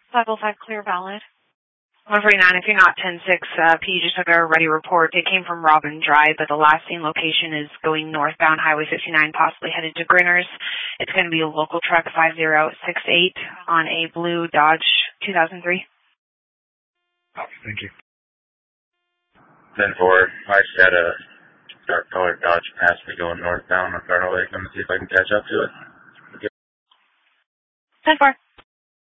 505 clear valid. 149, if you're not 10-6, P just took a ready report. It came from Robin Drive, but the last seen location is going northbound Highway 59, possibly headed to Grinners. It's going to be a local truck 5068 on a blue Dodge 2003. Copy, thank you. 10-4, I just had a dark colored Dodge pass me going northbound on Cardinal Lake. I'm going to see if I can catch up to it. 10-4.